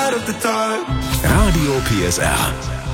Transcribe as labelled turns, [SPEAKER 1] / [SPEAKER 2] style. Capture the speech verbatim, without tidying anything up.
[SPEAKER 1] light up the dark.
[SPEAKER 2] Radio P S R.